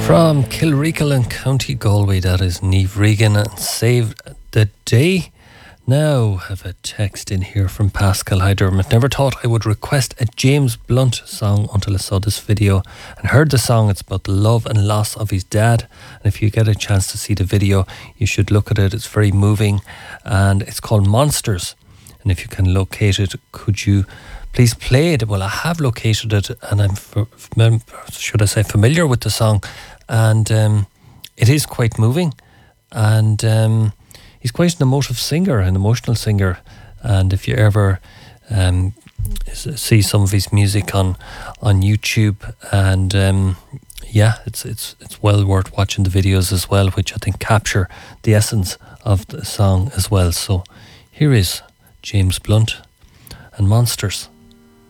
From Kilreacle in County Galway, that is Niamh Regan and Save the Day. Now I have a text in here from Pascal Hydermott. Never thought I would request a James Blunt song until I saw this video and heard the song. It's about the love and loss of his dad. And if you get a chance to see the video, you should look at it. It's very moving and it's called Monsters. And if you can locate it, could you please play it? Well, I have located it and I'm, familiar with the song. And it is quite moving. And he's quite an emotive singer, an emotional singer. And if you ever see some of his music on YouTube, and it's well worth watching the videos as well, which I think capture the essence of the song as well. So here is James Blunt and Monsters.